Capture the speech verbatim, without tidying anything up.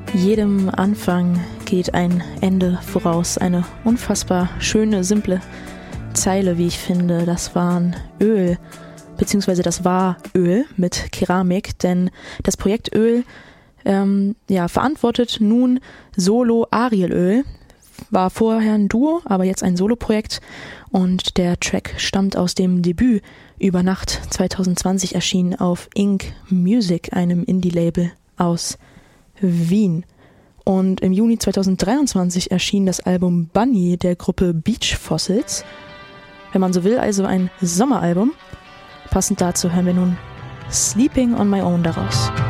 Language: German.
Jedem Anfang geht ein Ende voraus. Eine unfassbar schöne, simple Zeile, wie ich finde. Das waren Öl, beziehungsweise das war Öl mit Keramik, denn das Projekt Öl ähm, ja, verantwortet nun Solo Arielöl. War vorher ein Duo, aber jetzt ein Soloprojekt, und der Track stammt aus dem Debüt Über Nacht zwanzig zwanzig, erschienen auf Ink Music, einem Indie-Label aus Wien. Und im Juni zwanzig dreiundzwanzig erschien das Album Bunny der Gruppe Beach Fossils. Wenn man so will, also ein Sommeralbum. Passend dazu hören wir nun Sleeping on My Own daraus.